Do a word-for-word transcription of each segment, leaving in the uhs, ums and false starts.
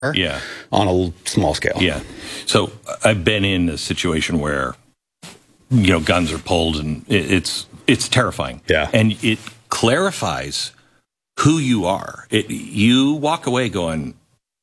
yeah. on a small scale. Yeah. So I've been in a situation where, you know, guns are pulled and it, it's it's terrifying. Yeah. And it clarifies who you are. It, you walk away going,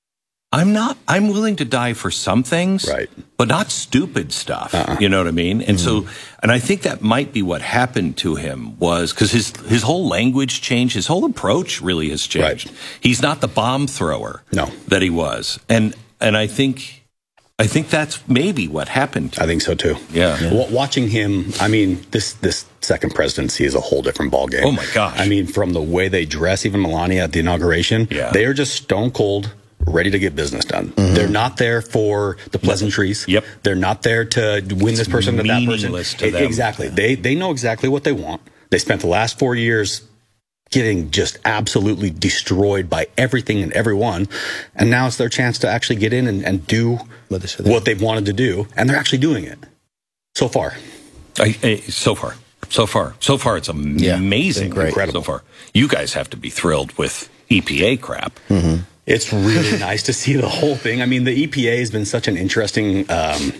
I'm not, I'm willing to die for some things, right, but not stupid stuff. Uh-uh. You know what I mean? And mm-hmm. so, and I think that might be what happened to him was because his, his whole language changed. His whole approach really has changed. Right. He's not the bomb thrower no. that he was. And, and I think, I think that's maybe what happened to him. I think so too. Yeah. yeah. W- watching him, I mean, this, this second presidency is a whole different ballgame. Oh my gosh. I mean, from the way they dress, even Melania at the inauguration, yeah. they are just stone cold, ready to get business done. Mm-hmm. They're not there for the pleasantries. Yep. They're not there to win it's this person to that person. To them. Exactly. Yeah. They they know exactly what they want. They spent the last four years getting just absolutely destroyed by everything and everyone, and now it's their chance to actually get in and, and do what, they what they've wanted to do, and they're actually doing it. So far. I, I, so far. So far. So far, it's amazing. Yeah, incredible. So far. You guys have to be thrilled with E P A crap. Mm-hmm. It's really nice to see the whole thing. I mean, the E P A has been such an interesting um,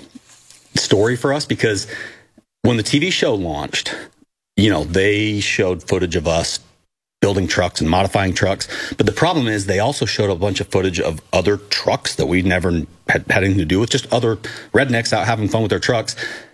story for us because when the T V show launched, you know, they showed footage of us building trucks and modifying trucks. But the problem is they also showed a bunch of footage of other trucks that we never had, had anything to do with, just other rednecks out having fun with their trucks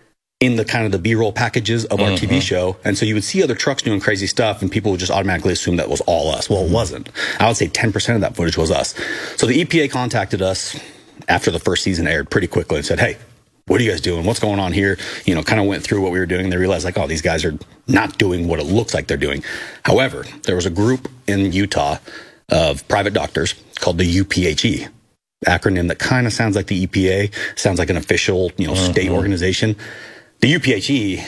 in the kind of the B-roll packages of our mm-hmm. T V show. And so you would see other trucks doing crazy stuff and people would just automatically assume that was all us. Well, it wasn't. I would say ten percent of that footage was us. So the E P A contacted us after the first season aired pretty quickly and said, hey, what are you guys doing? What's going on here? You know, kind of went through what we were doing and they realized like, oh, these guys are not doing what it looks like they're doing. However, there was a group in Utah of private doctors called the U P H E, acronym that kind of sounds like the E P A, sounds like an official, you know, state mm-hmm. organization. The U P H E,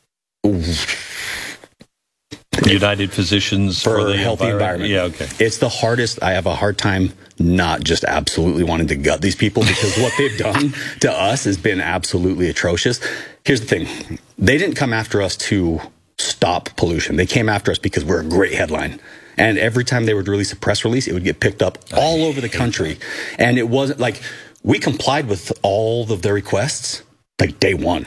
United Physicians for, for the Healthy Environment. Yeah, okay. It's the hardest. I have a hard time not just absolutely wanting to gut these people because what they've done to us has been absolutely atrocious. Here's the thing. They didn't come after us to stop pollution. They came after us because we're a great headline. And every time they would release a press release, it would get picked up all over the country. And it wasn't like we complied with all of their requests like day one.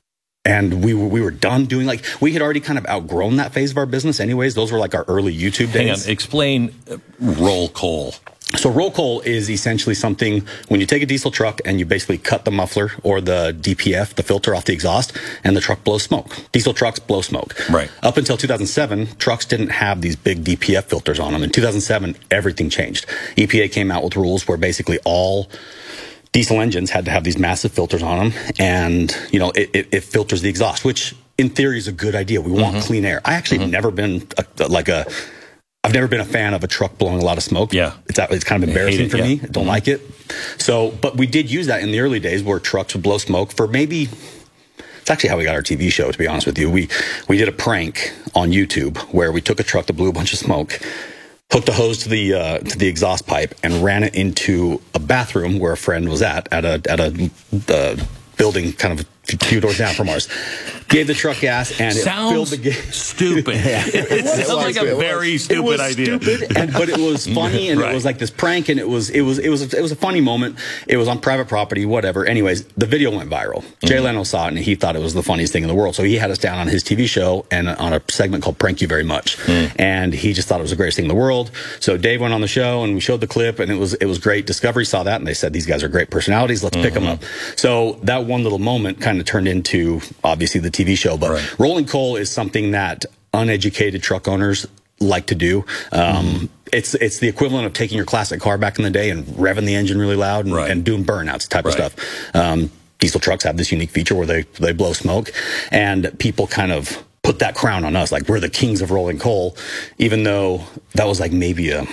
And we were, we were done doing, like, we had already kind of outgrown that phase of our business anyways. Those were like our early YouTube days. Hang on, explain uh, roll coal. So roll coal is essentially something when you take a diesel truck and you basically cut the muffler or the D P F, the filter off the exhaust, and the truck blows smoke. Diesel trucks blow smoke. Right. Up until two thousand seven, trucks didn't have these big D P F filters on them. In two thousand seven, everything changed. E P A came out with rules where basically all diesel engines had to have these massive filters on them, and you know it, it, it filters the exhaust, which in theory is a good idea. We want mm-hmm. clean air. I actually mm-hmm. never been a, like a, I've never been a fan of a truck blowing a lot of smoke. Yeah, it's it's kind of embarrassing it, for yeah. me. I don't mm-hmm. like it. So, but we did use that in the early days where trucks would blow smoke for maybe. It's actually how we got our T V show. To be honest with you, we we did a prank on YouTube where we took a truck that blew a bunch of smoke, hooked a hose to the uh, to the exhaust pipe, and ran it into a bathroom where a friend was at at a at a uh, building kind of a few doors down from ours. Gave the truck gas and it sounds filled the ga- stupid. It, it sounds like a very stupid it was idea. Stupid, and, but it was funny, and right. it was like this prank, and it was it was it was it was a funny moment. It was on private property, whatever. Anyways, the video went viral. Mm-hmm. Jay Leno saw it, and he thought it was the funniest thing in the world. So he had us down on his T V show and on a segment called "Prank You Very Much," mm. and he just thought it was the greatest thing in the world. So Dave went on the show, and we showed the clip, and it was it was great. Discovery saw that, and they said these guys are great personalities. Let's mm-hmm. pick them up. So that one little moment kind of turned into obviously the T V show, but. Right. Rolling coal is something that uneducated truck owners like to do. Um, mm-hmm. It's it's the equivalent of taking your classic car back in the day and revving the engine really loud and, right. and doing burnouts type right. of stuff. Um, diesel trucks have this unique feature where they, they blow smoke, and people kind of put that crown on us, like we're the kings of rolling coal, even though that was like maybe a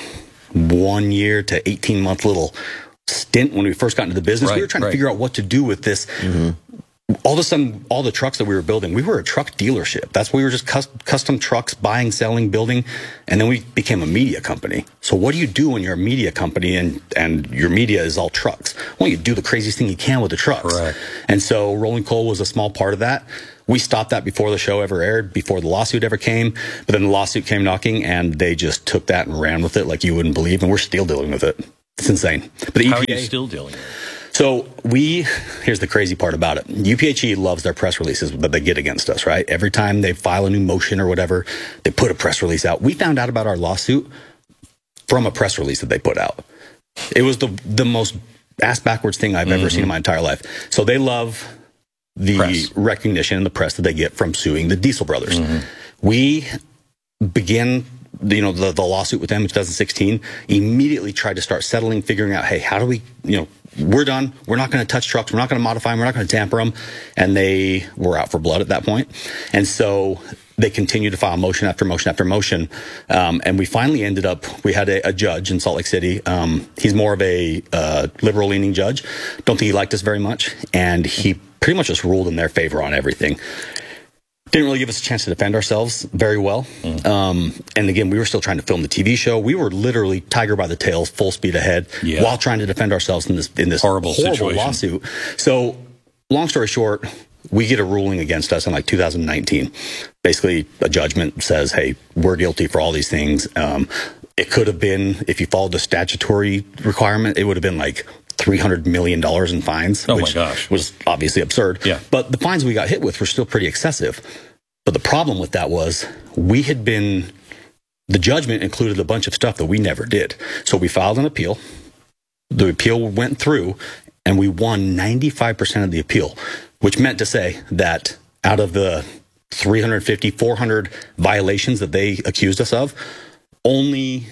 one year to eighteen month little stint when we first got into the business. Right, we were trying right. to figure out what to do with this. Mm-hmm. All of a sudden, all the trucks that we were building, we were a truck dealership. That's where we were just cus- custom trucks, buying, selling, building. And then we became a media company. So what do you do when you're a media company and, and your media is all trucks? Well, you do the craziest thing you can with the trucks. Correct. And so rolling coal was a small part of that. We stopped that before the show ever aired, before the lawsuit ever came. But then the lawsuit came knocking, and they just took that and ran with it like you wouldn't believe. And we're still dealing with it. It's insane. But the How E P A, are you still dealing with it? So we, here's the crazy part about it. U P H E loves their press releases that they get against us, right? Every time they file a new motion or whatever, they put a press release out. We found out about our lawsuit from a press release that they put out. It was the the most ass backwards thing I've mm-hmm. ever seen in my entire life. So they love the press. recognition and the press that they get from suing the Diesel brothers. Mm-hmm. We began you know, the, the lawsuit with them in two thousand sixteen, immediately tried to start settling, figuring out, hey, how do we, you know, we're done. We're not going to touch trucks. We're not going to modify them. We're not going to tamper them. And they were out for blood at that point. And so they continued to file motion after motion after motion. Um, and we finally ended up, we had a, a judge in Salt Lake City. Um, he's more of a uh, liberal leaning judge. Don't think he liked us very much. And he pretty much just ruled in their favor on everything. Didn't really give us a chance to defend ourselves very well. Mm. Um, and again, we were still trying to film the T V show. We were literally tiger by the tail, full speed ahead, yeah. while trying to defend ourselves in this in this horrible, horrible lawsuit. So, long story short, we get a ruling against us in like two thousand nineteen. Basically, a judgment says, "Hey, we're guilty for all these things." Um, it could have been, if you followed the statutory requirement, it would have been like three hundred million dollars in fines, oh which my gosh. was obviously absurd. Yeah. But the fines we got hit with were still pretty excessive. But the problem with that was we had been, the judgment included a bunch of stuff that we never did. So we filed an appeal. The appeal went through and we won ninety-five percent of the appeal, which meant to say that out of the three hundred fifty, four hundred violations that they accused us of, only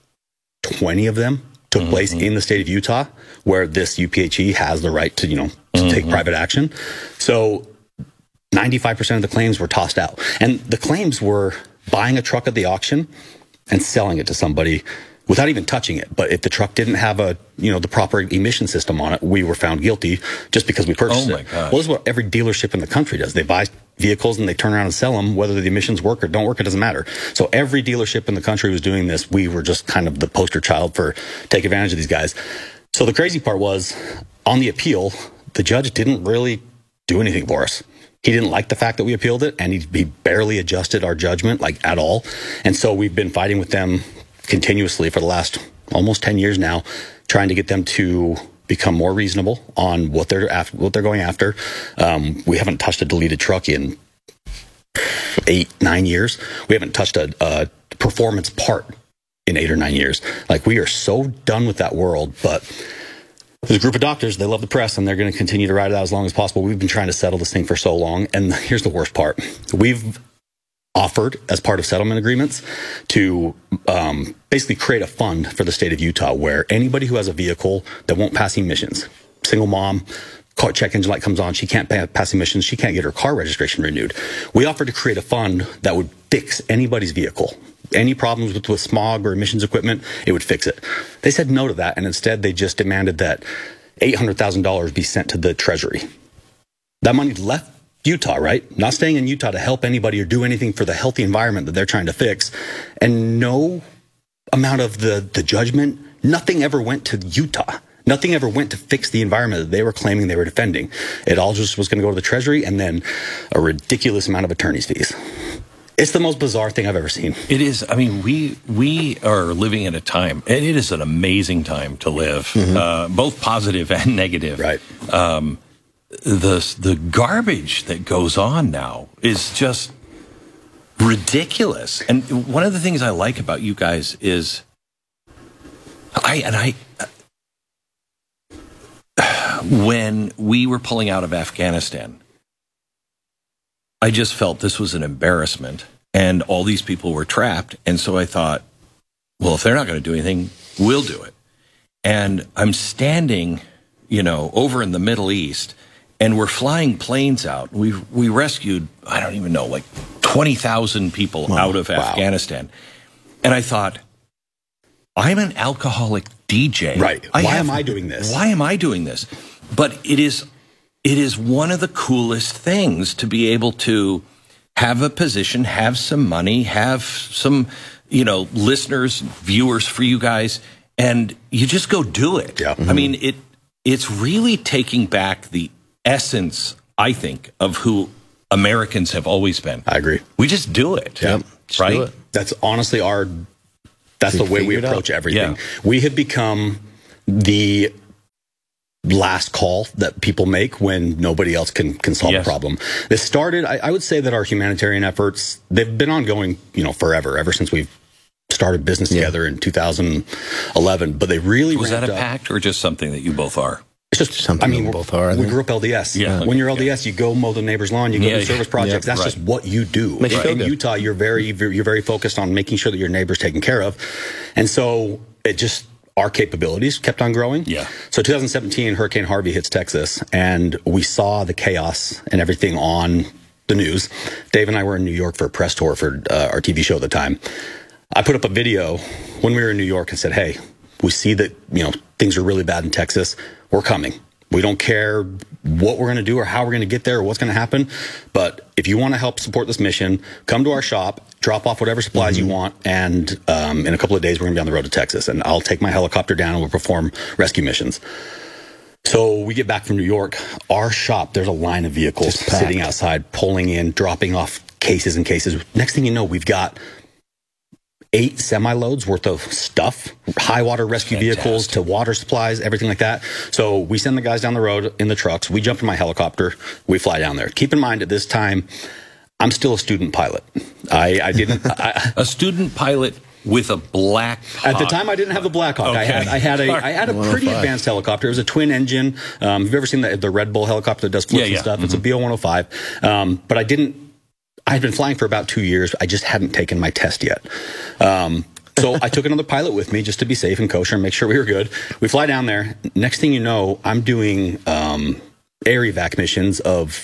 twenty of them took mm-hmm. place in the state of Utah, where this U P H E has the right to, you know, to mm-hmm. take private action. So ninety-five percent of the claims were tossed out. And the claims were buying a truck at the auction and selling it to somebody without even touching it. But if the truck didn't have a, you know, the proper emission system on it, we were found guilty just because we purchased oh my it. God. Well, this is what every dealership in the country does. They buy vehicles and they turn around and sell them, whether the emissions work or don't work, it doesn't matter. So every dealership in the country was doing this. We were just kind of the poster child for take advantage of these guys. So the crazy part was, on the appeal, the judge didn't really do anything for us. He didn't like the fact that we appealed it, and he, he barely adjusted our judgment, like, at all. And so we've been fighting with them continuously for the last almost ten years now, trying to get them to become more reasonable on what they're after, what they're going after. Um, we haven't touched a deleted truck in eight, nine years. We haven't touched a, a performance part in eight or nine years. Like, we are so done with that world, but there's a group of doctors, they love the press, and they're going to continue to ride it out as long as possible. We've been trying to settle this thing for so long, and here's the worst part. We've offered, as part of settlement agreements, to um, basically create a fund for the state of Utah where anybody who has a vehicle that won't pass emissions, single mom, car check engine light comes on, she can't pay, pass emissions, she can't get her car registration renewed. We offered to create a fund that would fix anybody's vehicle. Any problems with, with smog or emissions equipment, it would fix it. They said no to that, and instead they just demanded that eight hundred thousand dollars be sent to the Treasury. That money left Utah, right? Not staying in Utah to help anybody or do anything for the healthy environment that they're trying to fix. And no amount of the, the judgment, nothing ever went to Utah. Nothing ever went to fix the environment that they were claiming they were defending. It all just was going to go to the Treasury and then a ridiculous amount of attorney's fees. It's the most bizarre thing I've ever seen. It is. I mean, we we are living at a time, and it is an amazing time to live, mm-hmm. uh, both positive and negative. Right. Um, the the garbage that goes on now is just ridiculous. And one of the things I like about you guys is, I and I, when we were pulling out of Afghanistan, I just felt this was an embarrassment, and all these people were trapped. And so I thought, well, if they're not going to do anything, we'll do it. And I'm standing, you know, over in the Middle East, and we're flying planes out. We we rescued, I don't even know, like twenty thousand people wow. out of wow. Afghanistan. And I thought, I'm an alcoholic D J. Right. I why have, am I doing this? Why am I doing this? But it is... It is one of the coolest things to be able to have a position, have some money, have some, you know, listeners, viewers for you guys, and you just go do it. Yeah. Mm-hmm. I mean, it it's really taking back the essence, I think, of who Americans have always been. I agree. We just do it. Yeah. Right? Do it. That's honestly our, that's we the way we approach everything. Yeah. We have become the last call that people make when nobody else can, can solve Yes. a problem. This started, I, I would say that our humanitarian efforts, they've been ongoing, you know, forever, ever since we've started business Yeah. together in two thousand eleven, but they really Was that ramped a up. pact or just something that you both are? It's just Something I mean, we we're- both are, I we think. grew up L D S. Yeah. When you're L D S, you go mow the neighbor's lawn, you go Yeah, do service yeah. projects. Yeah, That's right. just what you do. Makes you feel In good. Utah, you're very you're very focused on making sure that your neighbor's taken care of, and so it just our capabilities kept on growing. Yeah. So twenty seventeen, Hurricane Harvey hits Texas, and we saw the chaos and everything on the news. Dave and I were in New York for a press tour for uh, our T V show at the time. I put up a video when we were in New York and said, "Hey, we see that, you know, things are really bad in Texas. We're coming. We don't care what we're going to do or how we're going to get there or what's going to happen. But if you want to help support this mission, come to our shop, drop off whatever supplies Mm-hmm. you want, and um, in a couple of days, we're going to be on the road to Texas. And I'll take my helicopter down and we'll perform rescue missions." So we get back from New York. Our shop, there's a line of vehicles Just packed. sitting outside, pulling in, dropping off cases and cases. Next thing you know, we've got eight semi-loads worth of stuff, high water rescue vehicles to water supplies, everything like that. So we send the guys down the road in the trucks. We jump in my helicopter. We fly down there. Keep in mind, at this time, I'm still a student pilot. I, I didn't. I, A student pilot with a black At the Hawk. time, I didn't have the Black Hawk. I Okay. had I had a I had a pretty advanced helicopter. It was a twin engine. Um, have you ever seen the, the Red Bull helicopter that does flips Yeah, and yeah. stuff? It's a B O one oh five. Um, but I didn't. I had been flying for about two years. I just hadn't taken my test yet. Um, so I took another pilot with me just to be safe and kosher and make sure we were good. We fly down there. Next thing you know, I'm doing um, air evac missions of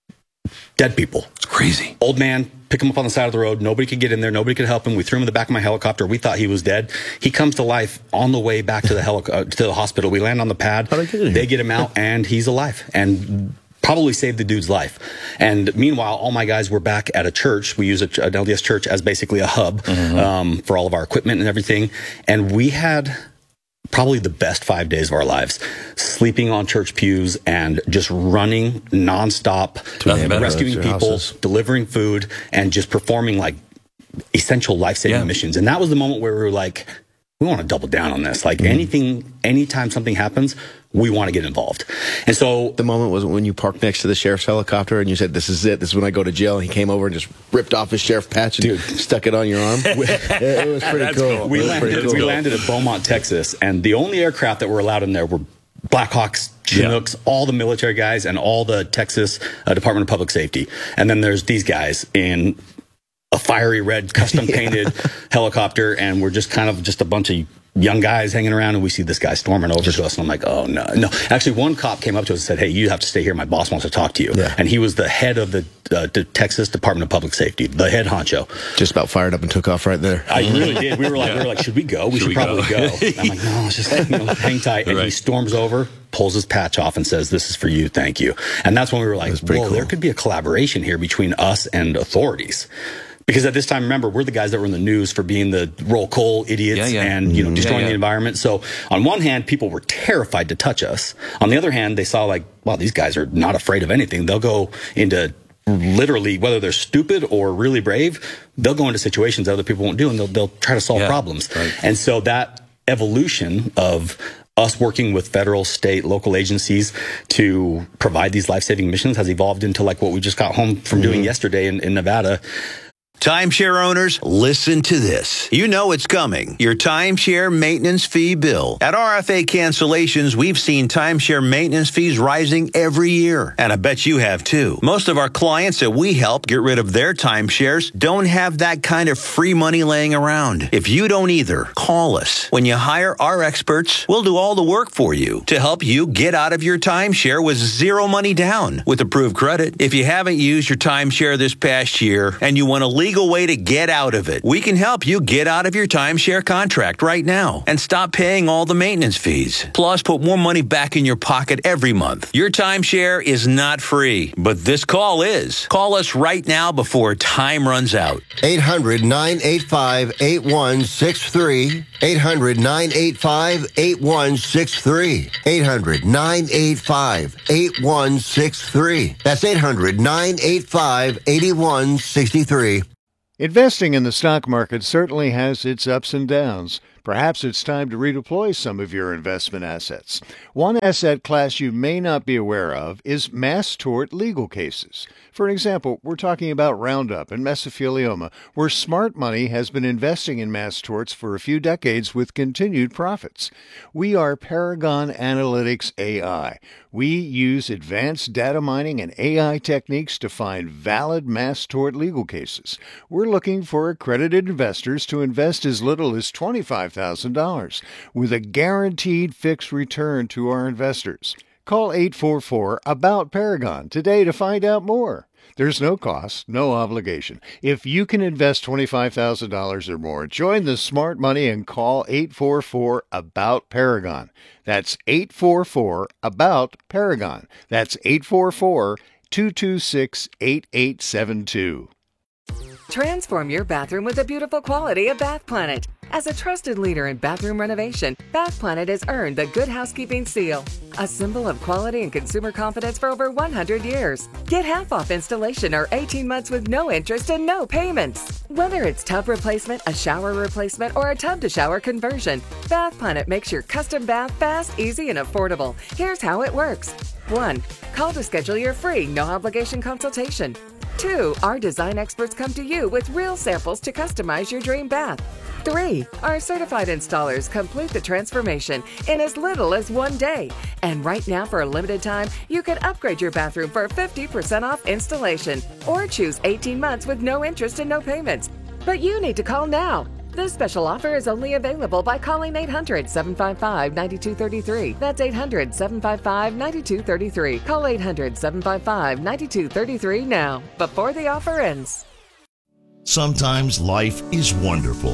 dead people. It's crazy. Old man, pick him up on the side of the road. Nobody could get in there. Nobody could help him. We threw him in the back of my helicopter. We thought he was dead. He comes to life on the way back to the heli- uh, to the hospital. We land on the pad. How'd I get in here? They get him out, and he's alive. And probably saved the dude's life. And meanwhile, all my guys were back at a church. We use a, an L D S church as basically a hub um, for all of our equipment and everything. And we had probably the best five days of our lives, sleeping on church pews and just running nonstop, Nothing better. rescuing Their people, houses. delivering food, and just performing like essential life-saving Yeah. missions. And that was the moment where we were like, we want to double down on this. Like anything, anytime something happens, we want to get involved. And so The moment was when you parked next to the sheriff's helicopter and you said, "This is it. This is when I go to jail." And he came over and just ripped off his sheriff patch and Dude. stuck it on your arm. it was pretty That's cool. cool. we It was landed, pretty cool. we landed at Beaumont, Texas, and the only aircraft that were allowed in there were Blackhawks, Chinooks, all the military guys, and all the Texas uh, Department of Public Safety. And then there's these guys in a fiery red custom painted helicopter, and we're just kind of just a bunch of young guys hanging around, and we see this guy storming over to us, and I'm like, oh no, no. Actually, one cop came up to us and said, "Hey, you have to stay here. My boss wants to talk to you." Yeah. And he was the head of the, uh, the Texas Department of Public Safety, the head honcho. Just about fired up and took off right there. I really did. We were like, we were like, should we go? We should, Should we probably go? go. I'm like, no, let's just you know, hang tight. And he Right. storms over, pulls his patch off, and says, "This is for you. Thank you." And that's when we were like, whoa, pretty cool. there could be a collaboration here between us and authorities. Because at this time, remember, we're the guys that were in the news for being the roll coal idiots Yeah, yeah. and you know Mhm. destroying Yeah, yeah. the environment. So on one hand, people were terrified to touch us. On the other hand, they saw like, wow, these guys are not afraid of anything. They'll go into literally, whether they're stupid or really brave, they'll go into situations that other people won't do, and they'll they'll try to solve Yeah, problems. right. And so that evolution of us working with federal, state, local agencies to provide these life-saving missions has evolved into like what we just got home from doing yesterday in, in Nevada. Timeshare owners, listen to this. You know it's coming. Your timeshare maintenance fee bill. At R F A Cancellations, we've seen timeshare maintenance fees rising every year. And I bet you have too. Most of our clients that we help get rid of their timeshares don't have that kind of free money laying around. If you don't either, call us. When you hire our experts, we'll do all the work for you to help you get out of your timeshare with zero money down with approved credit. If you haven't used your timeshare this past year and you want to leave legal way to get out of it. We can help you get out of your timeshare contract right now and stop paying all the maintenance fees. Plus, put more money back in your pocket every month. Your timeshare is not free, but this call is. Call us right now before time runs out. eight hundred, nine eight five, eight one six three. eight hundred, nine eight five, eight one six three. eight hundred, nine eight five, eight one six three. That's eight hundred, nine eight five, eight one six three. Investing in the stock market certainly has its ups and downs, Perhaps it's time to redeploy some of your investment assets. One asset class you may not be aware of is mass tort legal cases. For example, we're talking about Roundup and mesothelioma, where smart money has been investing in mass torts for a few decades with continued profits. We are Paragon Analytics A I. We use advanced data mining and A I techniques to find valid mass tort legal cases. We're looking for accredited investors to invest as little as twenty-five thousand dollars with a guaranteed fixed return to our investors. Call eight four four, A B O U T, Paragon today to find out more. There's no cost, no obligation. If you can invest twenty-five thousand dollars or more, join the smart money and call eight four four, A B O U T, Paragon. That's eight four four, A B O U T, Paragon. That's eight four four, two two six, eight eight seven two. Transform your bathroom with the beautiful quality of Bath Planet. As a trusted leader in bathroom renovation, Bath Planet has earned the Good Housekeeping seal, a symbol of quality and consumer confidence for over one hundred years. Get half off installation or eighteen months with no interest and no payments. Whether it's tub replacement, a shower replacement, or a tub-to-shower conversion, Bath Planet makes your custom bath fast, easy, and affordable. Here's how it works. one. Call to schedule your free, no-obligation consultation. two. Our design experts come to you with real samples to customize your dream bath. three. Our certified installers complete the transformation in as little as one day. And right now, for a limited time, you can upgrade your bathroom for fifty percent off installation or choose eighteen months with no interest and no payments. But you need to call now. This special offer is only available by calling eight hundred, seven five five, nine two three three. That's eight hundred, seven five five, nine two three three. Call eight hundred, seven five five, nine two three three now, before the offer ends. Sometimes life is wonderful,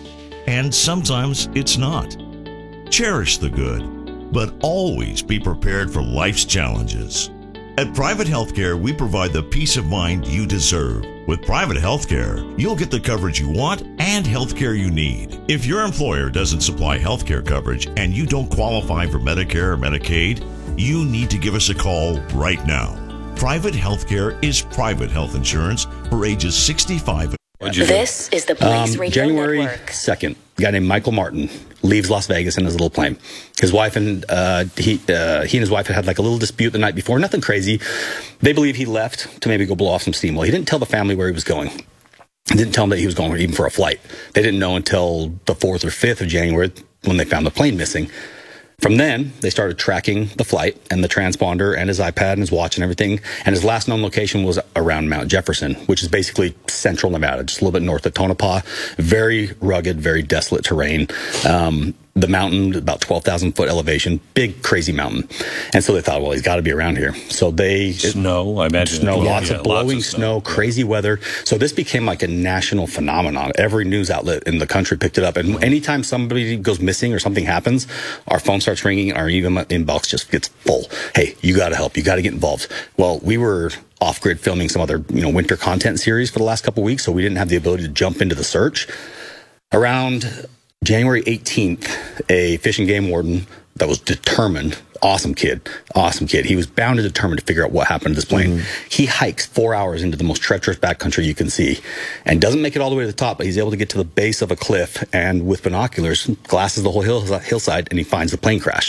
and sometimes it's not. Cherish the good, but always be prepared for life's challenges. At Private Healthcare, we provide the peace of mind you deserve. With Private Healthcare, you'll get the coverage you want and healthcare you need. If your employer doesn't supply healthcare coverage and you don't qualify for Medicare or Medicaid, you need to give us a call right now. Private Healthcare is private health insurance for ages sixty-five. This is the Blaze um, Radio January Network. second, a guy named Michael Martin leaves Las Vegas in his little plane. His wife and uh, he, uh, he and his wife had had like a little dispute the night before. Nothing crazy. They believe he left to maybe go blow off some steam. Well, he didn't tell the family where he was going. He didn't tell them that he was going even for a flight. They didn't know until the fourth or fifth of January when they found the plane missing. From then, they started tracking the flight and the transponder and his iPad and his watch and everything. And his last known location was around Mount Jefferson, which is basically central Nevada, just a little bit north of Tonopah. Very rugged, very desolate terrain. Um, the mountain, about twelve thousand foot elevation, big, crazy mountain. And so they thought, well, he's got to be around here. So they... Snow, I imagine. Snow, yeah, lots yeah, of blowing lots of snow, snow, crazy yeah. weather. So this became like a national phenomenon. Every news outlet in the country picked it up. And anytime somebody goes missing or something happens, our phone starts ringing, our email inbox just gets full. Hey, you got to help. You got to get involved. Well, we were off-grid filming some other, you know, winter content series for the last couple of weeks, so we didn't have the ability to jump into the search. Around January eighteenth, a fish and game warden that was determined, awesome kid, awesome kid. He was bound and determined to figure out what happened to this plane. Mm-hmm. He hikes four hours into the most treacherous backcountry you can see and doesn't make it all the way to the top, but he's able to get to the base of a cliff and with binoculars, glasses the whole hill, hillside, and he finds the plane crash.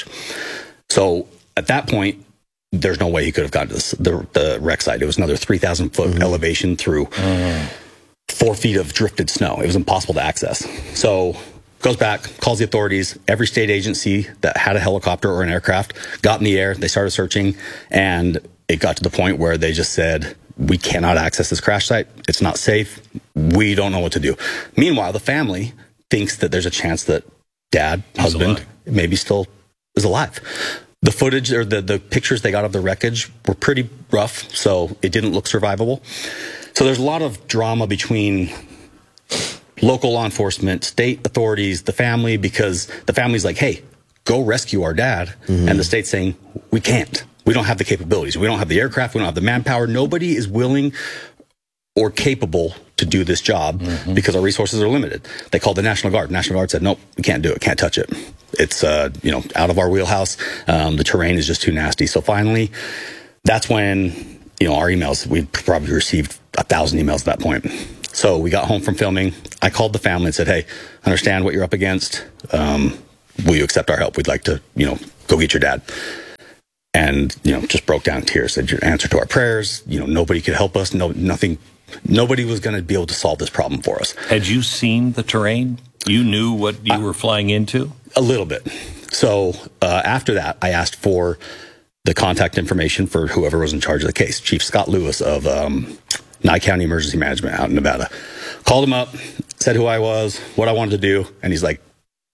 So at that point, there's no way he could have gotten to this, the, the wreck site. It was another three thousand foot mm-hmm. elevation through mm-hmm. four feet of drifted snow. It was impossible to access. So goes back, calls the authorities. Every state agency that had a helicopter or an aircraft got in the air. They started searching, and it got to the point where they just said, we cannot access this crash site. It's not safe. We don't know what to do. Meanwhile, the family thinks that there's a chance that dad, He's husband, alive. maybe still is alive. The footage or the, the pictures they got of the wreckage were pretty rough, so it didn't look survivable. So there's a lot of drama between local law enforcement, state authorities, the family, because the family's like, hey, go rescue our dad. Mm-hmm. And the state's saying, we can't. We don't have the capabilities. We don't have the aircraft. We don't have the manpower. Nobody is willing or capable to do this job mm-hmm. because our resources are limited. They called the National Guard. National Guard said, nope, we can't do it. Can't touch it. It's, uh, you know, out of our wheelhouse. Um, the terrain is just too nasty. So finally, that's when, you know, our emails, we probably received a thousand emails at that point. So we got home from filming. I called the family and said, hey, I understand what you're up against. Um, will you accept our help? We'd like to, you know, go get your dad. And, you know, just broke down in tears, said your answer to our prayers. You know, nobody could help us. No, nothing, nobody was going to be able to solve this problem for us. Had you seen the terrain? You knew what you uh, were flying into? A little bit. So uh, after that, I asked for the contact information for whoever was in charge of the case, Chief Scott Lewis of um, Nye County Emergency Management out in Nevada. Called him up, said who I was, what I wanted to do, and he's like,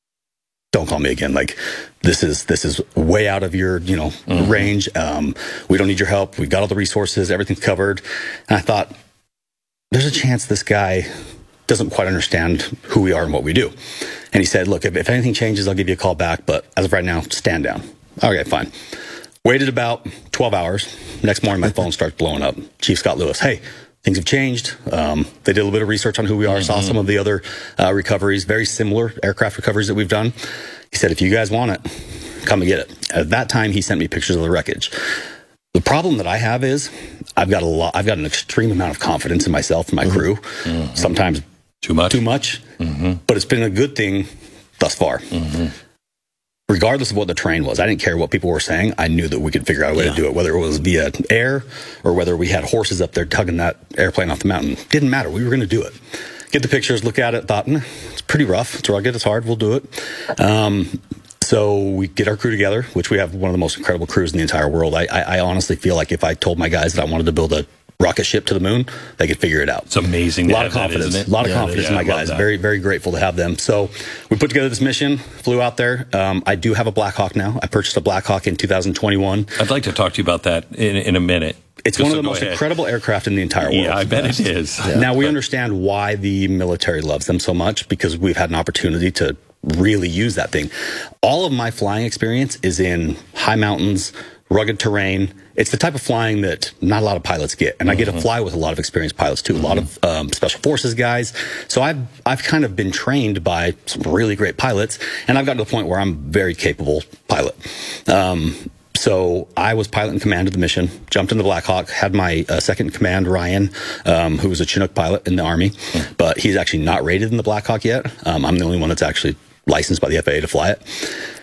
don't call me again. Like, this is this is way out of your, you know, mm-hmm. range. Um, we don't need your help. We've got all the resources. Everything's covered. And I thought, there's a chance this guy doesn't quite understand who we are and what we do. And he said, look, if, if anything changes, I'll give you a call back. But as of right now, stand down. Okay, fine. Waited about twelve hours. Next morning, my phone starts blowing up. Chief Scott Lewis, hey, things have changed. Um, they did a little bit of research on who we are, mm-hmm. saw some of the other uh, recoveries, very similar aircraft recoveries that we've done. He said, if you guys want it, come and get it. At that time, he sent me pictures of the wreckage. The problem that I have is I've got a lot, I've got an extreme amount of confidence in myself and my mm-hmm. crew. Mm-hmm. Sometimes too much, too much, mm-hmm. but it's been a good thing thus far. Mm-hmm. Regardless of what the terrain was, I didn't care what people were saying. I knew that we could figure out a way yeah. to do it, whether it was via air or whether we had horses up there tugging that airplane off the mountain. Didn't matter. We were going to do it. Get the pictures, look at it, thought, mm, it's pretty rough. It's rugged. It's hard. We'll do it. Um, so we get our crew together, which we have one of the most incredible crews in the entire world. I, I, I honestly feel like if I told my guys that I wanted to build a rocket ship to the moon, they could figure it out. It's amazing. A lot of confidence. That, a lot of yeah, confidence yeah, in my guys. Very, very grateful to have them. So we put together this mission, flew out there. Um, I do have a Black Hawk now. I purchased a Black Hawk in two thousand twenty-one. I'd like to talk to you about that in, in a minute. It's Just one of the most ahead. incredible aircraft in the entire world. Yeah, I bet it is. Yeah. Now, we understand why the military loves them so much, because we've had an opportunity to really use that thing. All of my flying experience is in high mountains, rugged terrain. It's the type of flying that not a lot of pilots get. And I get to fly with a lot of experienced pilots too, a lot of um, special forces guys. So I've, I've kind of been trained by some really great pilots, and I've gotten to the point where I'm a very capable pilot. Um, So I was pilot in command of the mission, jumped into Black Hawk, had my uh, second in command, Ryan, um, who was a Chinook pilot in the Army, mm. but he's actually not rated in the Black Hawk yet. Um, I'm the only one that's actually licensed by the F A A to fly it.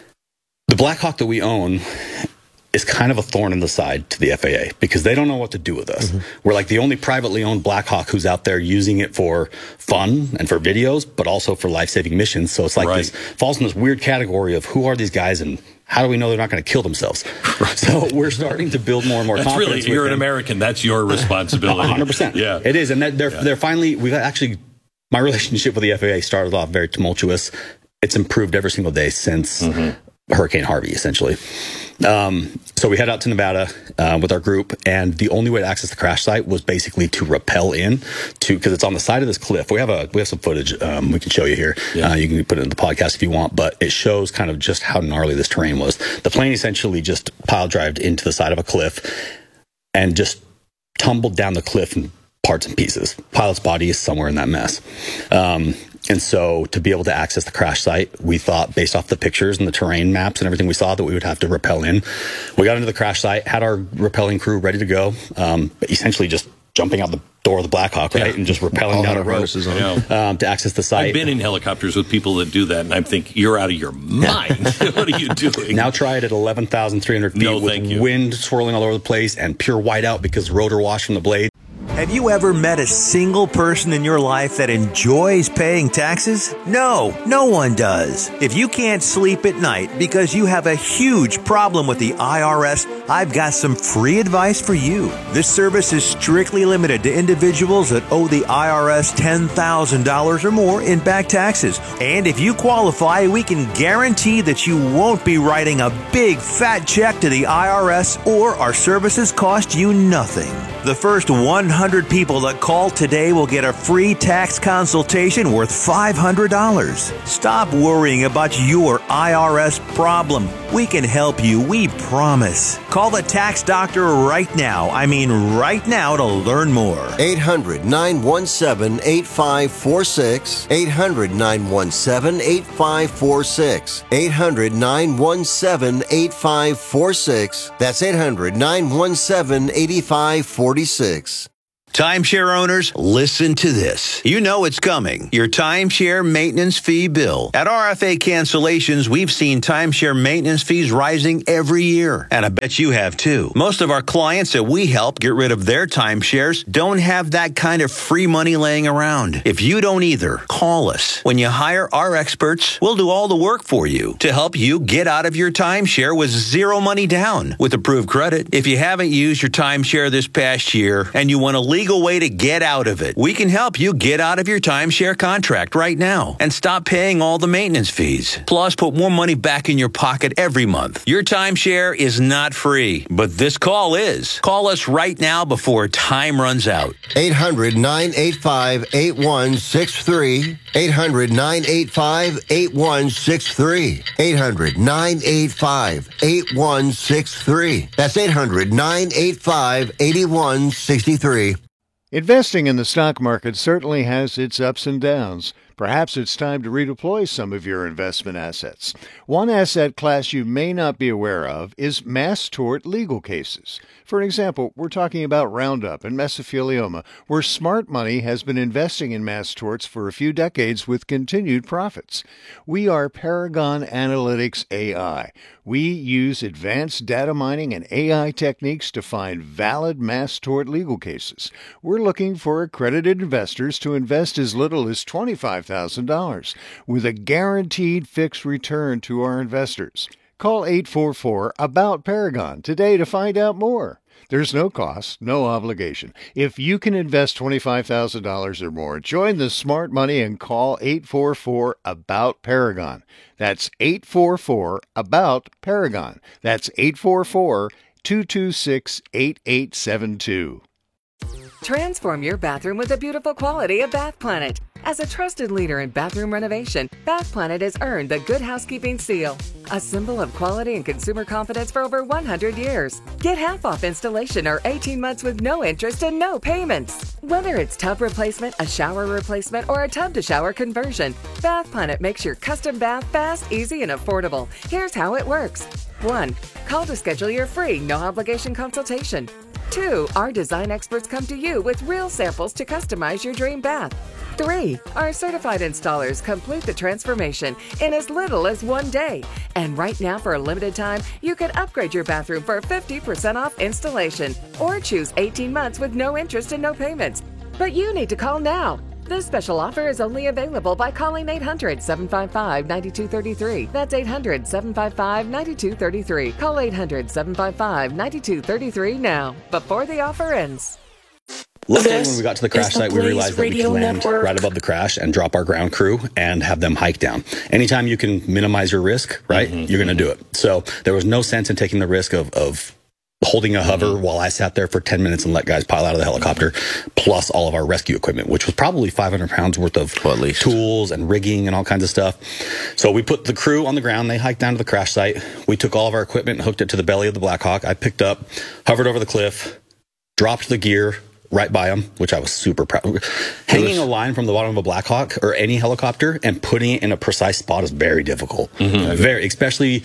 The Black Hawk that we own is kind of a thorn in the side to the F A A because they don't know what to do with us. Mm-hmm. We're like the only privately owned Black Hawk who's out there using it for fun and for videos, but also for life-saving missions. So it's like right. this falls in this weird category of who are these guys and how do we know they're not going to kill themselves? Right. So we're starting to build more and more that's confidence. Really, you're with an them. American. That's your responsibility. one hundred percent. Yeah. It is. And that they're, yeah. they're finally, we've actually, my relationship with the F A A started off very tumultuous. It's improved every single day since mm-hmm. Hurricane Harvey, essentially. Um, so we head out to Nevada uh, with our group, and the only way to access the crash site was basically to rappel in to because it's on the side of this cliff. We have a we have some footage um, we can show you here. Yeah. Uh, you can put it in the podcast if you want, but it shows kind of just how gnarly this terrain was. The plane essentially just pile drived into the side of a cliff and just tumbled down the cliff in parts and pieces. Pilot's body is somewhere in that mess. Um, And so to be able to access the crash site, we thought based off the pictures and the terrain maps and everything we saw that we would have to rappel in. We got into the crash site, had our rappelling crew ready to go, um, essentially just jumping out the door of the Black Hawk, right? Yeah. And just rappelling down a rope um, to access the site. I've been in helicopters with people that do that, and I think, you're out of your mind. What are you doing? Now try it at eleven thousand three hundred feet no, with wind swirling all over the place and pure whiteout because rotor wash from the blade. Have you ever met a single person in your life that enjoys paying taxes? No, no one does. If you can't sleep at night because you have a huge problem with the I R S, I've got some free advice for you. This service is strictly limited to individuals that owe the I R S ten thousand dollars or more in back taxes. And if you qualify, we can guarantee that you won't be writing a big fat check to the I R S or our services cost you nothing. The first one hundred people that call today will get a free tax consultation worth five hundred dollars. Stop worrying about your I R S problem. We can help you, we promise. Call the tax doctor right now. I mean right now to learn more. eight hundred, nine one seven, eight five four six. eight hundred, nine one seven, eight five four six. eight hundred, nine one seven, eight five four six. That's eight hundred, nine one seven, eight five four six. Timeshare owners, listen to this. You know it's coming. Your timeshare maintenance fee bill. At R F A Cancellations, we've seen timeshare maintenance fees rising every year. And I bet you have too. Most of our clients that we help get rid of their timeshares don't have that kind of free money laying around. If you don't either, call us. When you hire our experts, we'll do all the work for you to help you get out of your timeshare with zero money down with approved credit. If you haven't used your timeshare this past year and you want to leave legal way to get out of it. We can help you get out of your timeshare contract right now and stop paying all the maintenance fees. Plus, put more money back in your pocket every month. Your timeshare is not free, but this call is. Call us right now before time runs out. eight hundred, nine eight five, eight one six three. eight hundred, nine eight five, eight one six three. eight hundred, nine eight five, eight one six three. That's eight hundred, nine eight five, eight one six three. Investing in the stock market certainly has its ups and downs. Perhaps it's time to redeploy some of your investment assets. One asset class you may not be aware of is mass tort legal cases. For example, we're talking about Roundup and mesothelioma, where smart money has been investing in mass torts for a few decades with continued profits. We are Paragon Analytics A I. We use advanced data mining and A I techniques to find valid mass tort legal cases. We're looking for accredited investors to invest as little as twenty-five thousand dollars with a guaranteed fixed return to our investors. Call eight four four, ABOUT Paragon today to find out more. There's no cost, no obligation. If you can invest twenty-five thousand dollars or more, join the smart money and call eight four four, ABOUT Paragon. That's eight four four, ABOUT Paragon. That's eight four four, two two six, eight eight seven two. Transform your bathroom with the beautiful quality of Bath Planet. As a trusted leader in bathroom renovation, Bath Planet has earned the Good Housekeeping seal, a symbol of quality and consumer confidence for over one hundred years. Get half off installation or eighteen months with no interest and no payments. Whether it's tub replacement, a shower replacement, or a tub-to-shower conversion, Bath Planet makes your custom bath fast, easy, and affordable. Here's how it works. one. Call to schedule your free, no-obligation consultation. two. Our design experts come to you with real samples to customize your dream bath. three. Our certified installers complete the transformation in as little as one day. And right now, for a limited time, you can upgrade your bathroom for fifty percent off installation or choose eighteen months with no interest and no payments. But you need to call now. This special offer is only available by calling eight hundred, seven five five, nine two three three. That's eight hundred, seven five five, nine two three three. Call eight hundred, seven five five, nine two three three now, before the offer ends. Luckily, when we got to the crash site, we realized that we could land network. right above the crash and drop our ground crew and have them hike down. Anytime you can minimize your risk, right, mm-hmm. you're going to do it. So there was no sense in taking the risk of, of holding a hover mm-hmm. while I sat there for ten minutes and let guys pile out of the helicopter, plus all of our rescue equipment, which was probably five hundred pounds worth of well, at least. tools and rigging and all kinds of stuff. So we put the crew on the ground. They hiked down to the crash site. We took all of our equipment and hooked it to the belly of the Black Hawk. I picked up, hovered over the cliff, dropped the gear right by them, which I was super proud. Hanging a line from the bottom of a Black Hawk or any helicopter and putting it in a precise spot is very difficult. Mm-hmm. Very, especially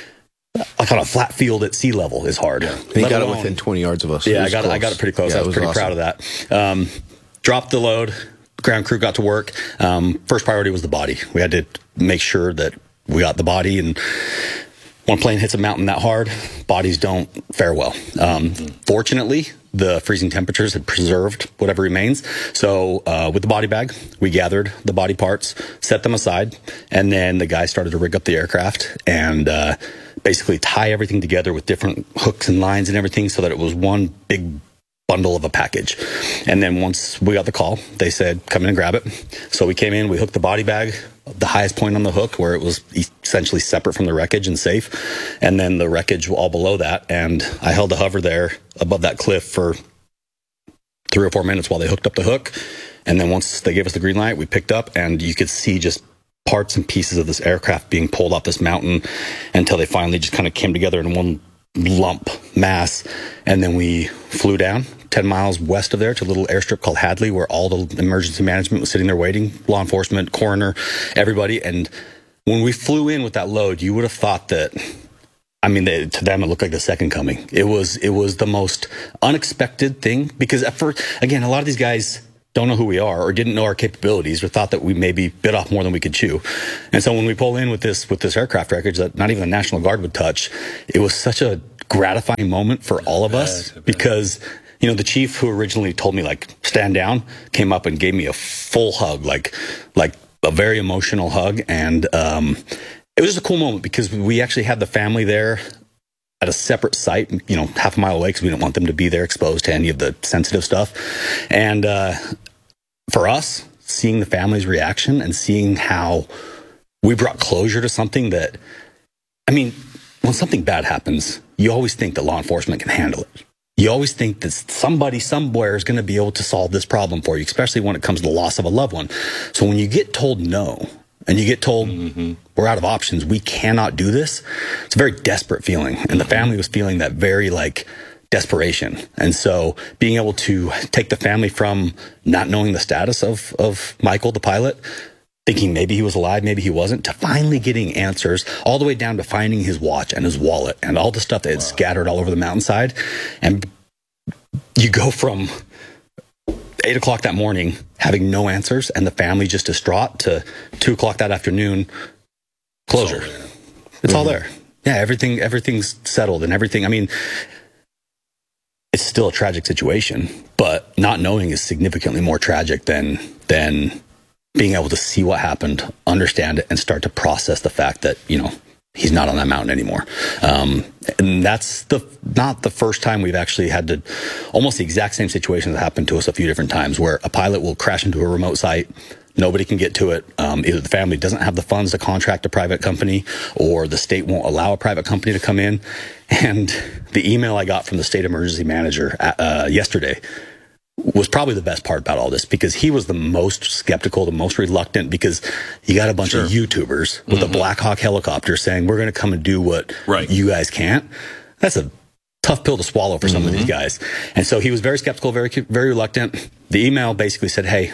like on a flat field at sea level is hard. Yeah. He got alone, it within twenty yards of us. Yeah, I got it, I got it pretty close. Yeah, I was, was pretty awesome. proud of that. Um, dropped the load. Ground crew got to work. Um, first priority was the body. We had to make sure that we got the body, and when a plane hits a mountain that hard, bodies don't fare well. Um, mm-hmm. Fortunately, the freezing temperatures had preserved whatever remains. So uh, with the body bag, we gathered the body parts, set them aside, and then the guys started to rig up the aircraft and uh, basically tie everything together with different hooks and lines and everything so that it was one big bundle of a package. And then once we got the call, they said, come in and grab it. So we came in, we hooked the body bag, the highest point on the hook where it was essentially separate from the wreckage and safe. And then the wreckage all below that. And I held the hover there above that cliff for three or four minutes while they hooked up the hook. And then once they gave us the green light, we picked up and you could see just parts and pieces of this aircraft being pulled off this mountain until they finally just kind of came together in one lump mass. And then we flew down ten miles west of there to a little airstrip called Hadley, where all the emergency management was sitting there waiting, law enforcement, coroner, everybody. And when we flew in with that load, you would have thought that I mean, they, to them, it looked like the second coming. It was, it was the most unexpected thing because at first, again, a lot of these guys don't know who we are or didn't know our capabilities or thought that we maybe bit off more than we could chew. And so when we pull in with this, with this aircraft wreckage that not even the National Guard would touch, it was such a gratifying moment for all of us because, you know, the chief who originally told me like, stand down, came up and gave me a full hug, like, like a very emotional hug. And, um, it was just a cool moment because we actually had the family there at a separate site, you know, half a mile away because we didn't want them to be there exposed to any of the sensitive stuff. And uh, for us, seeing the family's reaction and seeing how we brought closure to something that, I mean, when something bad happens, you always think that law enforcement can handle it. You always think that somebody somewhere is going to be able to solve this problem for you, especially when it comes to the loss of a loved one. So when you get told no, and you get told, mm-hmm. we're out of options, we cannot do this, it's a very desperate feeling. And the family was feeling that very, like, desperation. And so being able to take the family from not knowing the status of, of Michael, the pilot, thinking maybe he was alive, maybe he wasn't, to finally getting answers, all the way down to finding his watch and his wallet and all the stuff that had wow. scattered all over the mountainside. And you go from eight o'clock that morning having no answers and the family just distraught to two o'clock that afternoon, closure. It's all there. It's mm-hmm. all there. Yeah, everything, everything's settled and everything. I mean, it's still a tragic situation, but not knowing is significantly more tragic than, than being able to see what happened, understand it, and start to process the fact that, you know, he's not on that mountain anymore. Um, and that's the not the first time we've actually had to, almost the exact same situation that happened to us a few different times, where a pilot will crash into a remote site, nobody can get to it. Um, either the family doesn't have the funds to contract a private company, or the state won't allow a private company to come in. And the email I got from the state emergency manager uh, yesterday was probably the best part about all this, because he was the most skeptical, the most reluctant, because you got a bunch sure. of YouTubers with mm-hmm. a Black Hawk helicopter saying, we're going to come and do what right. you guys can't. That's a tough pill to swallow for some mm-hmm. of these guys. And so he was very skeptical, very, very reluctant. The email basically said, hey,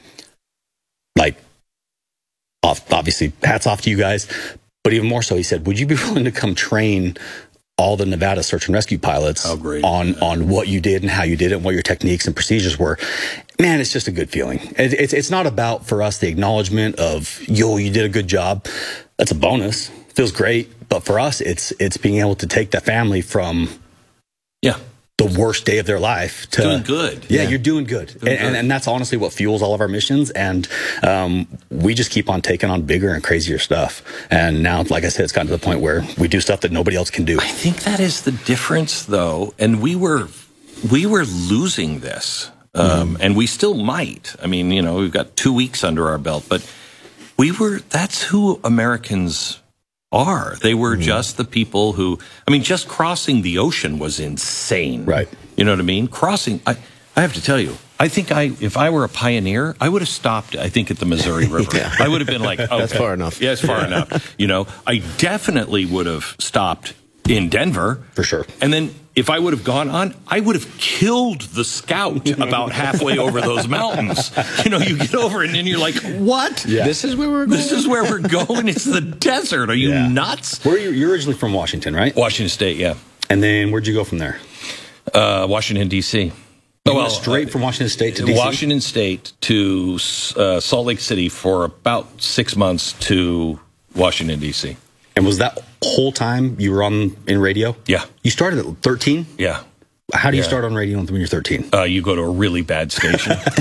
like, off, obviously hats off to you guys. But even more so, he said, would you be willing to come train all the Nevada search and rescue pilots oh, great. on on what you did and how you did it and what your techniques and procedures were? Man, it's just a good feeling. It, it's it's not about, for us, the acknowledgement of, yo, you did a good job. That's a bonus. Feels great. But for us, it's it's being able to take that family from yeah the worst day of their life to doing good. Yeah, yeah. you're doing good. Doing and, good. And, and that's honestly what fuels all of our missions. And um, we just keep on taking on bigger and crazier stuff. And now, like I said, it's gotten to the point where we do stuff that nobody else can do. I think that is the difference, though. And we were we were losing this, um, mm-hmm. and we still might. I mean, you know, we've got two weeks under our belt, but we were. That's who Americans are. They were mm-hmm. just the people who, I mean, just crossing the ocean was insane. Right. You know what I mean? Crossing, I, I have to tell you, I think I, if I were a pioneer, I would have stopped, I think, at the Missouri River. yeah. I would have been like, okay. That's far enough. Yeah, it's far enough. You know, I definitely would have stopped in Denver. For sure. And then if I would have gone on, I would have killed the scout about halfway over those mountains. You know, you get over and then you're like, what? Yeah. This is where we're going? This is where we're going? It's the desert. Are you yeah. nuts? Where are you? You're originally from Washington, right? Washington State, yeah. And then where'd you go from there? Uh, Washington, D C You oh, well, went straight uh, from Washington State to D C? Washington State to uh, Salt Lake City for about six months to Washington, D C And was that whole time you were on in radio? Yeah. You started at thirteen? Yeah. How do you yeah. start on radio when you're thirteen? Uh, you go to a really bad station. But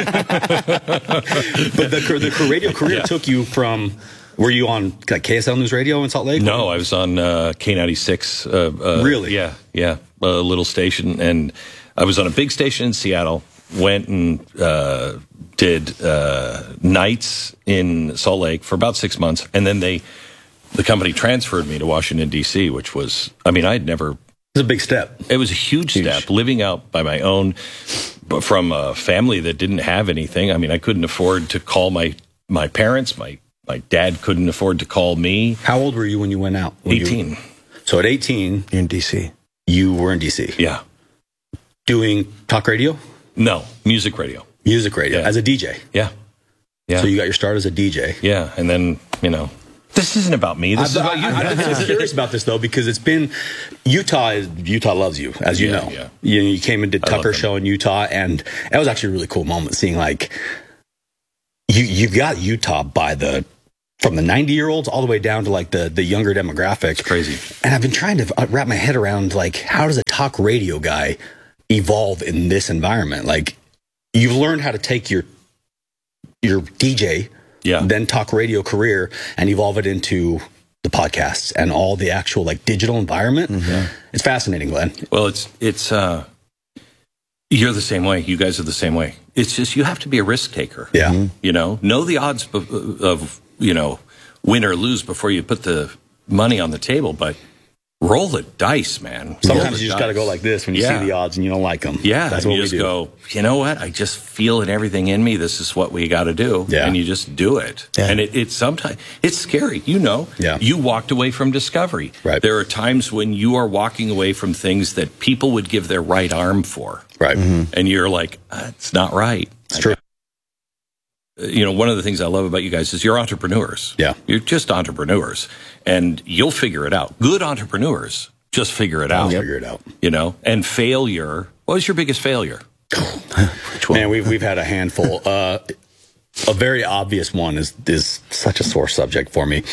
the, the radio career yeah. took you from, were you on like K S L News Radio in Salt Lake? No, I was on uh, K ninety-six. Uh, uh, really? Yeah, yeah. A little station. And I was on a big station in Seattle, went and uh, did uh, nights in Salt Lake for about six months. And then they... the company transferred me to Washington, D C, which was, I mean, I'd never... It was a big step. It was a huge, huge step, living out by my own, but from a family that didn't have anything. I mean, I couldn't afford to call my, my parents. My, my dad couldn't afford to call me. How old were you when you went out? Were eighteen. You, so at eighteen... You're in D C. You were in D C. Yeah. Doing talk radio? No, music radio. Music radio, yeah. As a D J? Yeah. Yeah. So you got your start as a D J? Yeah, and then, you know... This isn't about me. This I've, is about you. I've been so curious about this though, because it's been Utah. Utah loves you, as you Yeah, know. yeah. You, you came and did I love Tucker's them. show in Utah, and that was actually a really cool moment seeing like you you got Utah by the from the ninety year olds all the way down to like the the younger demographic. It's crazy. And I've been trying to wrap my head around like how does a talk radio guy evolve in this environment? Like you've learned how to take your your D J. Yeah. Then talk radio career and evolve it into the podcasts and all the actual like digital environment. Mm-hmm. It's fascinating, Glenn. Well, it's it's uh, you're the same way. You guys are the same way. It's just you have to be a risk taker. Yeah. Mm-hmm. You know, know the odds of, of you know win or lose before you put the money on the table. But roll the dice, man. Roll Sometimes the you just dice. got to go like this when you Yeah. see the odds and you don't like them. Yeah, That's and what you we just do. go, you know what? I just feel in everything in me. This is what we got to do. Yeah. And you just do it. Yeah. And it, it's sometimes, it's scary. You know, Yeah. you walked away from Discovery. Right. There are times when you are walking away from things that people would give their right arm for. Right. And you're like, uh, it's not right. It's true. You know, one of the things I love about you guys is you're entrepreneurs. Yeah. You're just entrepreneurs. And you'll figure it out. Good entrepreneurs just figure it I'll out. figure it out. You know, and failure. What was your biggest failure? Which one? Man, we've we've had a handful. Uh, a very obvious one is is such a sore subject for me.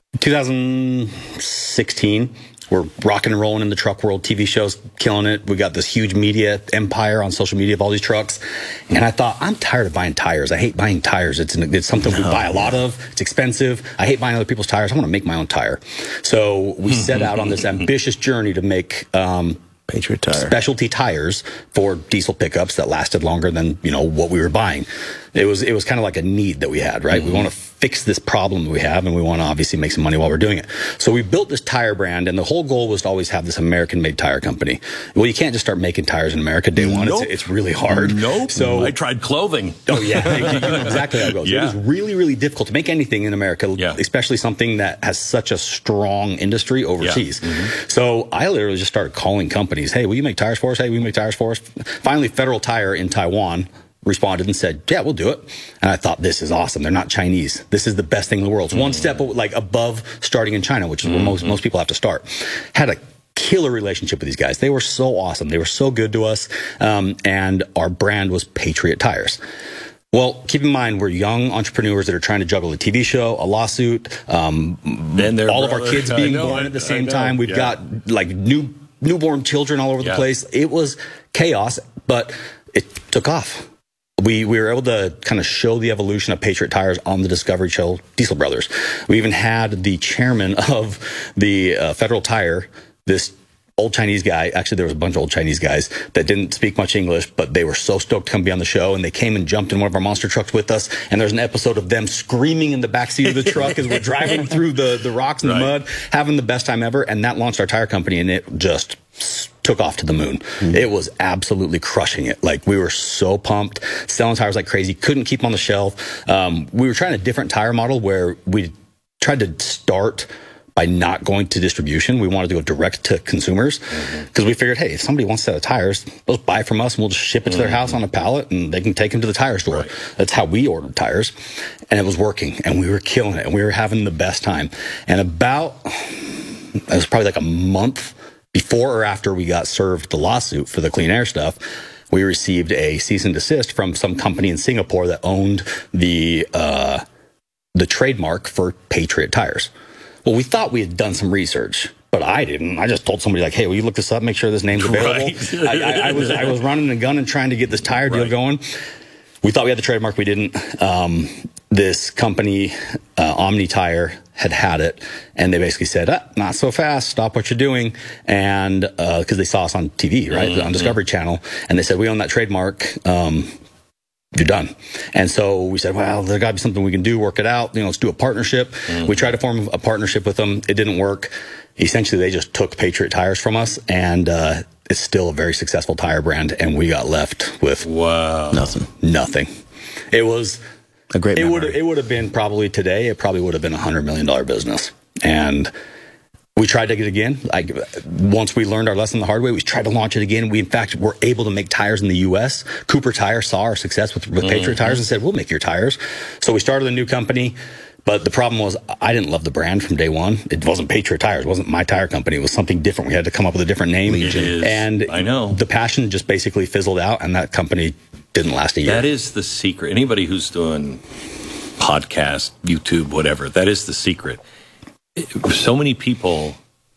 twenty sixteen, we're rocking and rolling in the truck world. T V shows killing it. We got this huge media empire on social media of all these trucks, and I thought I'm tired of buying tires. I hate buying tires. It's an, it's something we buy a lot of. It's expensive. I hate buying other people's tires. I want to make my own tire. So we set out on this ambitious journey to make. Um, Patriot Tire. Specialty tires for diesel pickups that lasted longer than, you know, what we were buying. It was it was kind of like a need that we had, right? Mm-hmm. We want to fix this problem that we have, and we want to obviously make some money while we're doing it. So we built this tire brand, and the whole goal was to always have this American-made tire company. Well, you can't just start making tires in America day one. Nope. It's, it's really hard. Nope. So I tried clothing. Oh, yeah. You know exactly how it goes. Yeah. It was really, really difficult to make anything in America, Yeah. especially something that has such a strong industry overseas. Yeah. Mm-hmm. So I literally just started calling companies, hey, will you make tires for us? Hey, will you make tires for us? Finally, Federal Tire in Taiwan responded and said, yeah, we'll do it. And I thought, this is awesome. They're not Chinese. This is the best thing in the world. It's one step like above starting in China, which is where most, most people have to start. Had a killer relationship with these guys. They were so awesome. They were so good to us. Um, and our brand was Patriot Tires. Well, keep in mind, we're young entrepreneurs that are trying to juggle a T V show, a lawsuit, um, And their all of our brother- kids I being know born it. at the I same know. time. We've Yeah. got like new newborn children all over the Yeah. place. It was chaos, but it took off. We we were able to kind of show the evolution of Patriot Tires on the Discovery show, Diesel Brothers. We even had the chairman of the uh, Federal Tire, this old Chinese guy. Actually, there was a bunch of old Chinese guys that didn't speak much English, but they were so stoked to come be on the show, and they came and jumped in one of our monster trucks with us. And there's an episode of them screaming in the backseat of the truck as we're driving through the, the rocks and Right. the mud, having the best time ever. And that launched our tire company, and it just took off to the moon. Mm-hmm. It was absolutely crushing it. Like, we were so pumped, selling tires like crazy, couldn't keep them on the shelf. Um, we were trying a different tire model where we tried to start by not going to distribution. We wanted to go direct to consumers because mm-hmm. we figured, hey, if somebody wants a set of tires, they'll buy from us and we'll just ship it to their mm-hmm. house on a pallet and they can take them to the tire store. Right. That's how we ordered tires. And it was working and we were killing it and we were having the best time. And about, it was probably like a month before or after we got served the lawsuit for the clean air stuff, we received a cease and desist from some company in Singapore that owned the, uh, the trademark for Patriot Tires. Well, we thought we had done some research, but I didn't. I just told somebody like, "Hey, will you look this up? Make sure this name's available." Right. I, I, I was I was running the gun and trying to get this tire deal Right. going. We thought we had the trademark. We didn't. Um, this company, uh, Omni Tire, had had it, and they basically said, ah, "Not so fast. Stop what you're doing." And because uh, they saw us on T V, right, mm-hmm. on Discovery Channel, and they said, "We own that trademark." Um, You're done. And so we said, well, there's got to be something we can do, work it out. You know, let's do a partnership. Mm-hmm. We tried to form a partnership with them. It didn't work. Essentially, they just took Patriot Tires from us, and uh, it's still a very successful tire brand. And we got left with Wow. Nothing. nothing. It was A great it would memory. it would have been probably today. It probably would have been a hundred million dollar business. And we tried to get it again. Like, once we learned our lesson the hard way, we tried to launch it again. We, in fact, were able to make tires in the U S. Cooper Tire saw our success with, with mm-hmm. Patriot Tires and said, we'll make your tires. So we started a new company, But the problem was I didn't love the brand from day one. It wasn't Patriot Tires. It wasn't my tire company. It was something different. We had to come up with a different name. It is. And I know. The passion just basically fizzled out, and that company didn't last a year. That is the secret. Anybody who's doing podcast, YouTube, whatever, that is the secret. So many people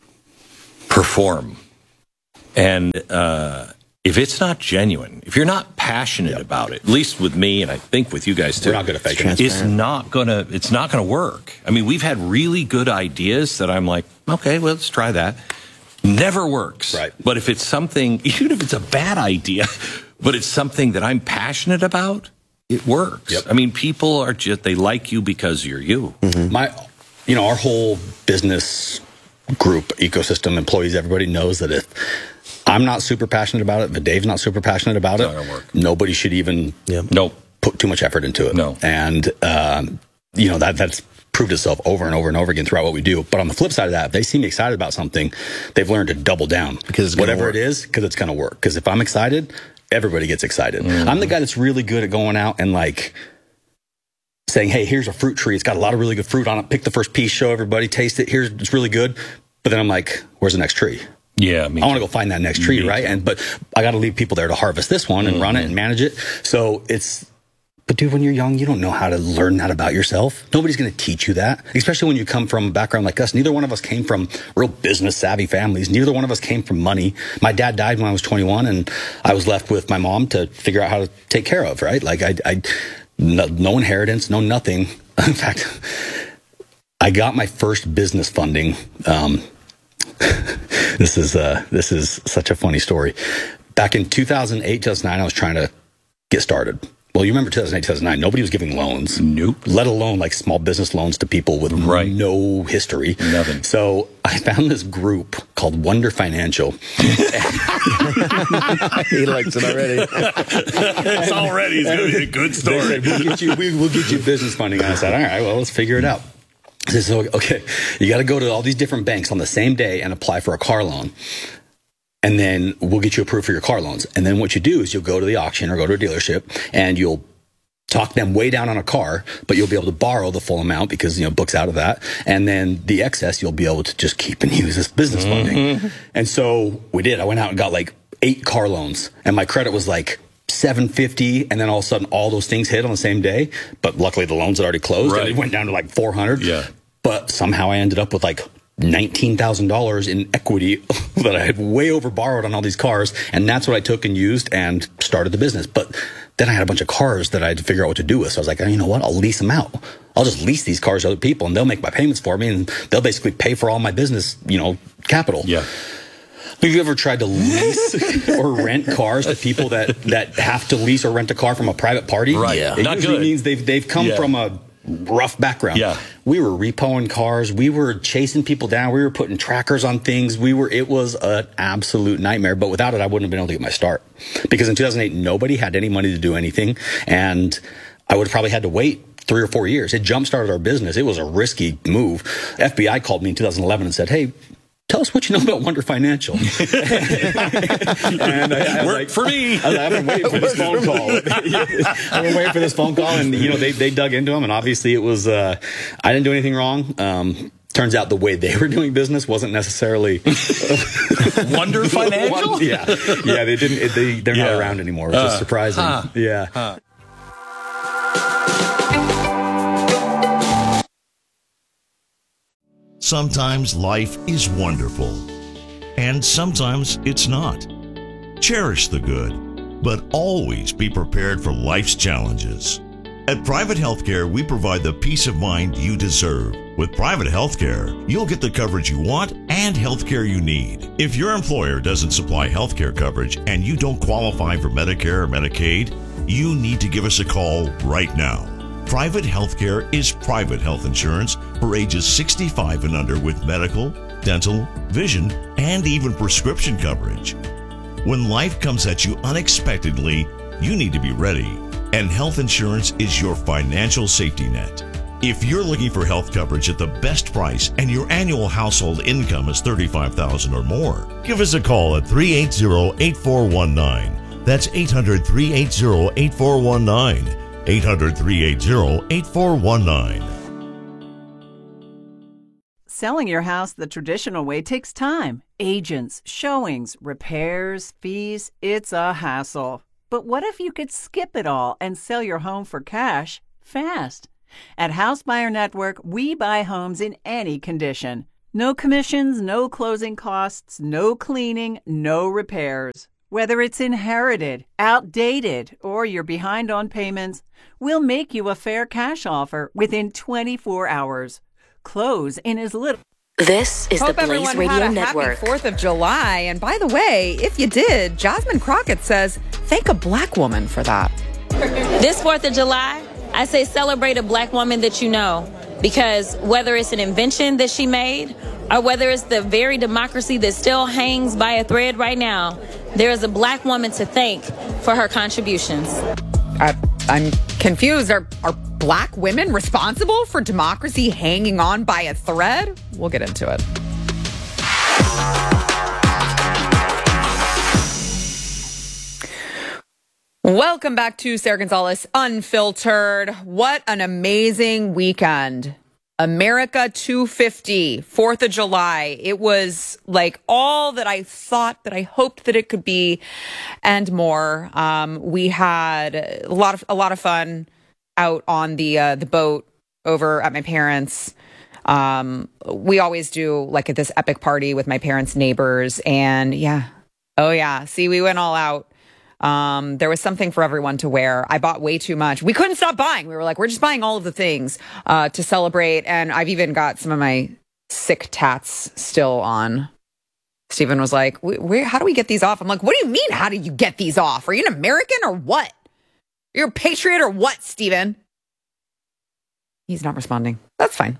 perform. And uh, if it's not genuine, if you're not passionate yep. about it, at least with me, and I think with you guys too, we're not good at faking it. It's not gonna. It's not gonna work. I mean, we've had really good ideas that I'm like, okay, well, let's try that. Never works. Right. But if it's something, even if it's a bad idea, but it's something that I'm passionate about, it works. Yep. I mean, people are just, they like you because you're you. Mm-hmm. My, you know, our whole business group, ecosystem, employees, everybody knows that if I'm not super passionate about it, but Dave's not super passionate about it's it, not gonna work. Nobody should even yep. nope. put too much effort into it. No. And, um, you know, that that's proved itself over and over and over again throughout what we do. But on the flip side of that, if they see me excited about something, they've learned to double down. Because whatever work. it is, because it's going to work. Because if I'm excited, everybody gets excited. Mm-hmm. I'm the guy that's really good at going out and like saying, hey, here's a fruit tree. It's got a lot of really good fruit on it. Pick the first piece, show everybody, taste it. Here's, it's really good. But then I'm like, where's the next tree? Yeah, me I want to go find that next tree, me right? too. And but I got to leave people there to harvest this one and mm-hmm. run it and manage it. So it's, but dude, when you're young, you don't know how to learn that about yourself. Nobody's going to teach you that, especially when you come from a background like us. Neither one of us came from real business savvy families. Neither one of us came from money. My dad died when I was twenty-one, and I was left with my mom to figure out how to take care of, right? Like I, I no, no inheritance, no nothing. In fact, I got my first business funding. Um, this is uh, this is such a funny story. Back in two thousand eight, two thousand nine, I was trying to get started. Well, you remember two thousand eight, two thousand nine, nobody was giving loans. Nope. Let alone like small business loans to people with right. no history. Nothing. So I found this group called Wonder Financial. He likes it already. It's already going to be a good story. They said, we'll get you, we, we'll get you business funding. And I said, all right, well, let's figure it out. So, okay, you got to go to all these different banks on the same day and apply for a car loan. And then we'll get you approved for your car loans. And then what you do is you'll go to the auction or go to a dealership and you'll talk them way down on a car, but you'll be able to borrow the full amount because, you know, books out of that. And then the excess, you'll be able to just keep and use as business funding. Mm-hmm. And so we did. I went out and got like eight car loans and my credit was like seven fifty. And then all of a sudden all those things hit on the same day. But luckily the loans had already closed right. and it went down to like four hundred. Yeah. But somehow I ended up with like nineteen thousand dollars in equity that I had way over borrowed on all these cars. And that's what I took and used and started the business. But then I had a bunch of cars that I had to figure out what to do with. So I was like, oh, you know what? I'll lease them out. I'll just lease these cars to other people and they'll make my payments for me and they'll basically pay for all my business, you know, capital. Yeah. Have you ever tried to lease or rent cars to people that, that have to lease or rent a car from a private party? Right. Yeah. It Not usually good. means they've, they've come yeah. from a rough background. Yeah. We were repoing cars. We were chasing people down. We were putting trackers on things. We were, it was an absolute nightmare. But without it, I wouldn't have been able to get my start. Because in two thousand eight, nobody had any money to do anything. And I would have probably had to wait three or four years. It jump-started our business. It was a risky move. F B I called me in two thousand eleven and said, hey, tell us what you know about Wonder Financial. and I, I Work like, for me. I, I've been waiting for this phone call. I've been waiting for this phone call, and you know they they dug into them, and obviously it was uh, I didn't do anything wrong. Um, turns out the way they were doing business wasn't necessarily Wonder Financial. One, yeah, yeah, they didn't. It, they they're yeah. not around anymore, which uh, is surprising. Huh. Yeah. Huh. Sometimes life is wonderful, and sometimes it's not. Cherish the good, but always be prepared for life's challenges. At Private Healthcare, we provide the peace of mind you deserve. With Private Healthcare, you'll get the coverage you want and healthcare you need. If your employer doesn't supply healthcare coverage and you don't qualify for Medicare or Medicaid, you need to give us a call right now. Private Healthcare is private health insurance for ages sixty-five and under with medical, dental, vision, and even prescription coverage. When life comes at you unexpectedly, you need to be ready, and health insurance is your financial safety net. If you're looking for health coverage at the best price and your annual household income is thirty-five thousand dollars or more, give us a call at three eight zero, eight four one nine. That's eight hundred, three eight zero, eight four one nine. eight hundred, three eight zero, eight four one nine. Selling your house the traditional way takes time. Agents, showings, repairs, fees. It's a hassle. But what if you could skip it all and sell your home for cash fast? At House Buyer Network, we buy homes in any condition. No commissions, no closing costs, no cleaning, no repairs. Whether it's inherited, outdated, or you're behind on payments, we'll make you a fair cash offer within twenty-four hours. Close in as little. This is Hope the Blaze everyone Radio had a Network. Happy fourth of July. And by the way, if you did, Jasmine Crockett says, thank a black woman for that. This fourth of July, I say celebrate a black woman that you know. Because whether it's an invention that she made or whether it's the very democracy that still hangs by a thread right now, there is a black woman to thank for her contributions. I, I'm confused. Are, are black women responsible for democracy hanging on by a thread? We'll get into it. Welcome back to Sarah Gonzalez Unfiltered. What an amazing weekend. America two fifty, fourth of July. It was like all that I thought, that I hoped that it could be, and more. Um, we had a lot of a lot of fun out on the uh, the boat over at my parents'. Um, we always do like at this epic party with my parents' neighbors, and yeah, oh yeah. See, we went all out. Um, there was something for everyone to wear. I bought way too much. We couldn't stop buying. We were like, we're just buying all of the things, uh, to celebrate. And I've even got some of my sick tats still on. Stephen was like, where, how do we get these off? I'm like, what do you mean? How do you get these off? Are you an American or what? You're a patriot or what, Stephen? He's not responding. That's fine.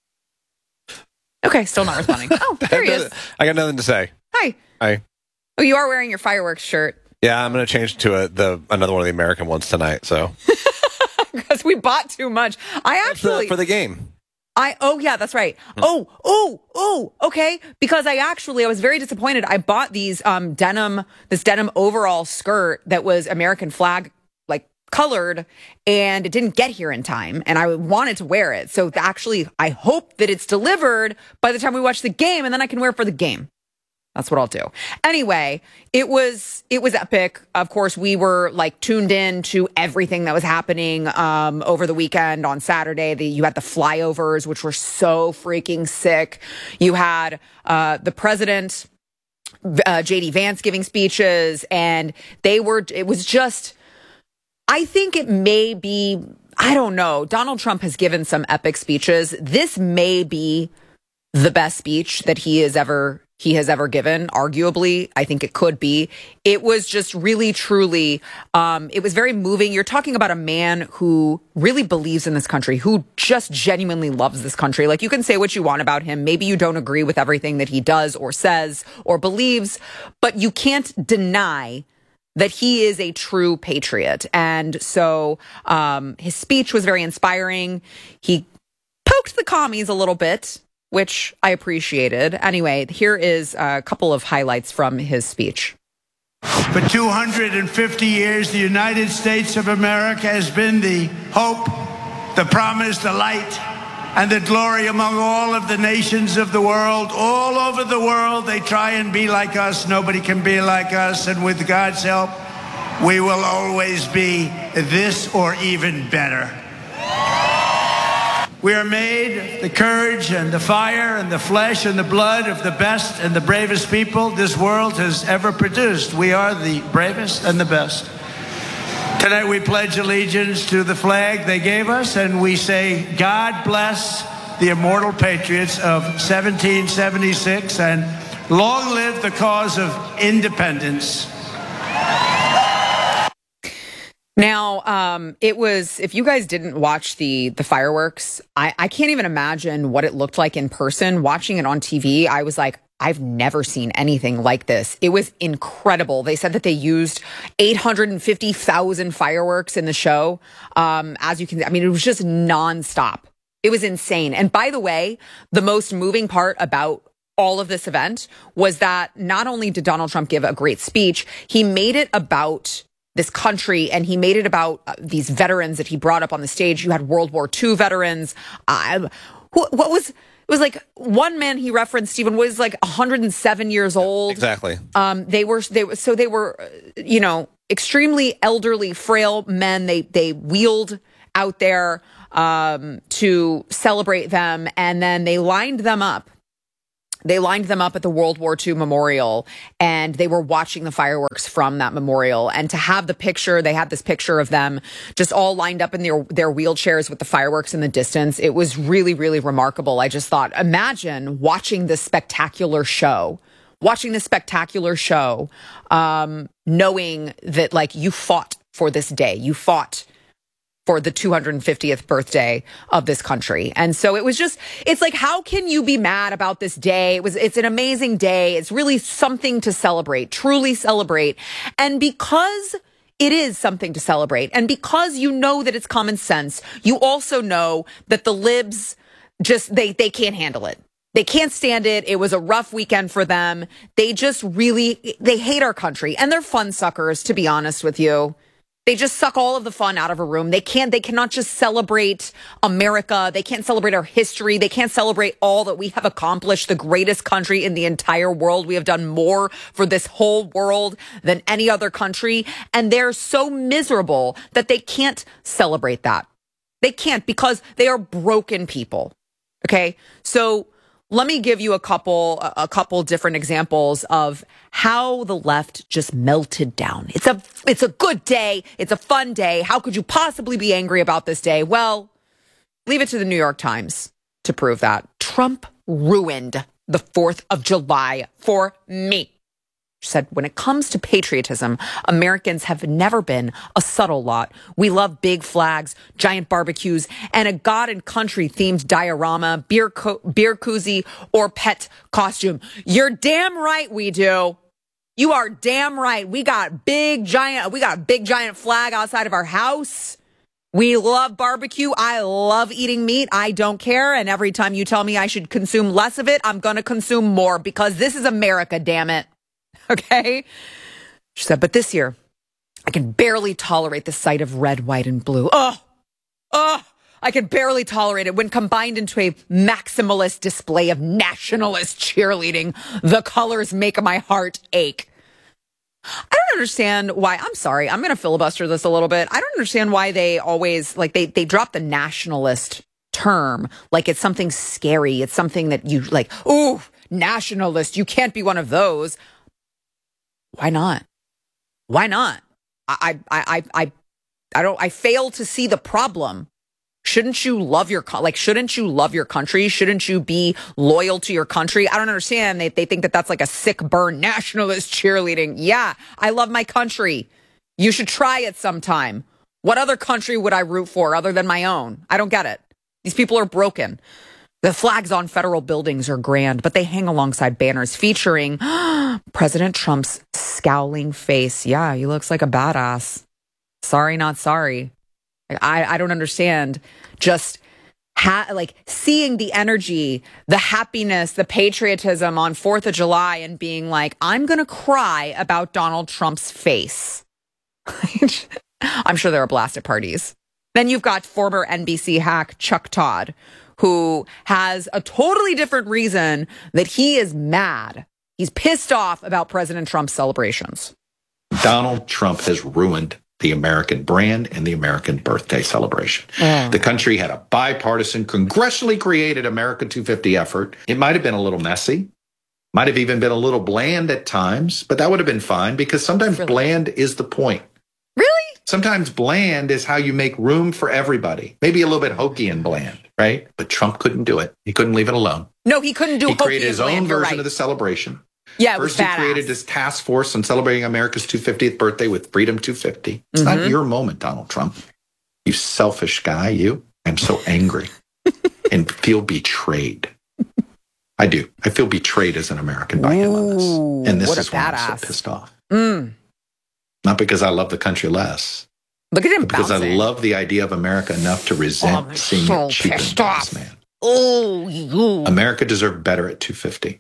Okay. Still not responding. Oh, there he is. I got nothing to say. Hi. Hi. Oh, you are wearing your fireworks shirt. Yeah, I'm going to change to a, the another one of the American ones tonight. So because we bought too much. I actually for the, for the game. I oh yeah, that's right. Oh oh oh okay. Because I actually I was very disappointed. I bought these um denim this denim overall skirt that was American flag like colored, and it didn't get here in time. And I wanted to wear it. So actually, I hope that it's delivered by the time we watch the game, and then I can wear it for the game. That's what I'll do. Anyway, it was it was epic. Of course, we were like tuned in to everything that was happening um, over the weekend. On Saturday, the, you had the flyovers, which were so freaking sick. You had uh, the president, uh, J D Vance, giving speeches, and they were. It was just. I think it may be. I don't know. Donald Trump has given some epic speeches. This may be the best speech that he has ever. he has ever given, arguably. I think it could be. It was just really, truly, um, it was very moving. You're talking about a man who really believes in this country, who just genuinely loves this country. Like, you can say what you want about him. Maybe you don't agree with everything that he does or says or believes, but you can't deny that he is a true patriot. And so um, his speech was very inspiring. He poked the commies a little bit, which I appreciated. Anyway, here is a couple of highlights from his speech. For two hundred fifty years, the United States of America has been the hope, the promise, the light, and the glory among all of the nations of the world. All over the world, they try and be like us. Nobody can be like us. And with God's help, we will always be this or even better. We are made the courage and the fire and the flesh and the blood of the best and the bravest people this world has ever produced. We are the bravest and the best. Tonight we pledge allegiance to the flag they gave us, and we say, God bless the immortal patriots of seventeen seventy-six, and long live the cause of independence. Now, um, it was, if you guys didn't watch the the fireworks, I, I can't even imagine what it looked like in person. Watching it on T V, I was like, I've never seen anything like this. It was incredible. They said that they used eight hundred fifty thousand fireworks in the show. Um, as you can, I mean, it was just nonstop. It was insane. And by the way, the most moving part about all of this event was that not only did Donald Trump give a great speech, he made it about this country, and he made it about uh, these veterans that he brought up on the stage. You had World War Two veterans. Uh, what, what was was like one man he referenced, Stephen, was like one hundred seven years old. Exactly. Um, they were they were so they were, you know, extremely elderly, frail men. They they wheeled out there um, to celebrate them, and then they lined them up. They lined them up at the World War Two memorial, and they were watching the fireworks from that memorial. And to have the picture, they had this picture of them just all lined up in their, their wheelchairs with the fireworks in the distance. It was really, really remarkable. I just thought, imagine watching this spectacular show, watching this spectacular show, um, knowing that like you fought for this day, you fought for the two hundred fiftieth birthday of this country. And so it was just, it's like, how can you be mad about this day? It was, it's an amazing day. It's really something to celebrate, truly celebrate. And because it is something to celebrate, and because you know that it's common sense, you also know that the libs just, they, they can't handle it. They can't stand it. It was a rough weekend for them. They just really, they hate our country, and they're fun suckers, to be honest with you. They just suck all of the fun out of a room. They can't, they cannot just celebrate America. They can't celebrate our history. They can't celebrate all that we have accomplished, the greatest country in the entire world. We have done more for this whole world than any other country. And they're so miserable that they can't celebrate that. They can't, because they are broken people. Okay. So let me give you a couple, a couple different examples of how the left just melted down. It's a, it's a good day. It's a fun day. How could you possibly be angry about this day? Well, leave it to the New York Times to prove that. Trump ruined the fourth of July for me. She said, when it comes to patriotism, Americans have never been a subtle lot. We love big flags, giant barbecues, and a God and country themed diorama, beer, co- beer koozie, or pet costume. You're damn right we do. You are damn right. We got big giant, we got a big giant flag outside of our house. We love barbecue. I love eating meat. I don't care. And every time you tell me I should consume less of it, I'm going to consume more, because this is America, damn it. Okay. She said, but this year, I can barely tolerate the sight of red, white, and blue. Oh, oh, I can barely tolerate it when combined into a maximalist display of nationalist cheerleading. The colors make my heart ache. I don't understand why. I'm sorry. I'm going to filibuster this a little bit. I don't understand why they always, like, they, they drop the nationalist term like it's something scary. It's something that you like, ooh, nationalist. You can't be one of those. Why not? Why not? I, I, I, I, I don't, I fail to see the problem. Shouldn't you love your, like, shouldn't you love your country? Shouldn't you be loyal to your country? I don't understand. They, they think that that's like a sick burn nationalist cheerleading. Yeah, I love my country. You should try it sometime. What other country would I root for other than my own? I don't get it. These people are broken. The flags on federal buildings are grand, but they hang alongside banners featuring President Trump's scowling face. Yeah, he looks like a badass. Sorry, not sorry. I, I don't understand. Just ha- like seeing the energy, the happiness, the patriotism on fourth of July and being like, I'm going to cry about Donald Trump's face. I'm sure there are blast at parties. Then you've got former N B C hack Chuck Todd, who has a totally different reason that he is mad. He's pissed off about President Trump's celebrations. Donald Trump has ruined the American brand and the American birthday celebration. Oh. The country had a bipartisan, congressionally created America two fifty effort. It might have been a little messy, might have even been a little bland at times, but that would have been fine, because sometimes really? bland is the point. Really? Sometimes bland is how you make room for everybody. Maybe a little bit hokey and bland, right? But Trump couldn't do it. He couldn't leave it alone. No, he couldn't do He hokey created his and bland, own version right. of the celebration. Yeah, it First, was he badass. created this task force on celebrating America's two hundred fiftieth birthday with Freedom two fifty. It's Mm-hmm. not your moment, Donald Trump. You selfish guy, you. I'm so angry and feel betrayed. I do. I feel betrayed as an American by him on this. And this what a is why I'm badass. so pissed off. Mm. Not because I love the country less. Look at him but because bouncing. I love the idea of America enough to resent Oh, I'm seeing so it cheapened pissed by off. this man. Oh, you. America deserved better at two fifty.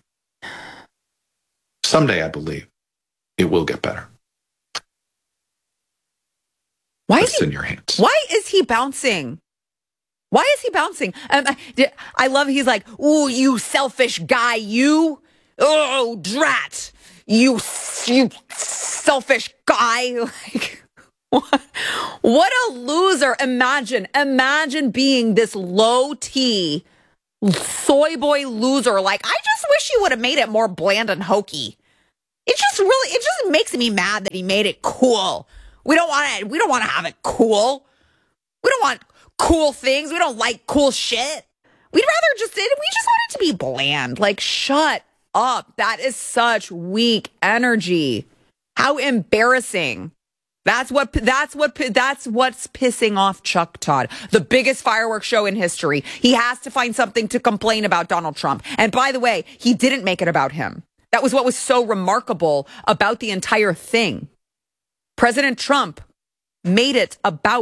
Someday, I believe, it will get better. Why It's is he, in your hands. Why is he bouncing? Why is he bouncing? Um, I love he's like, ooh, you selfish guy, you. Oh, drat. You, you selfish guy. Like, what, what a loser. Imagine, imagine being this low T soy boy loser. Like, I just wish you would have made it more bland and hokey. It just really, it just makes me mad that he made it cool. We don't want to, we don't want to have it cool. We don't want cool things. We don't like cool shit. We'd rather just, we just want it to be bland. Like, shut up. That is such weak energy. How embarrassing. That's what, that's what, that's what's pissing off Chuck Todd, the biggest fireworks show in history. He has to find something to complain about Donald Trump. And by the way, he didn't make it about him. That was what was so remarkable about the entire thing. President Trump made it about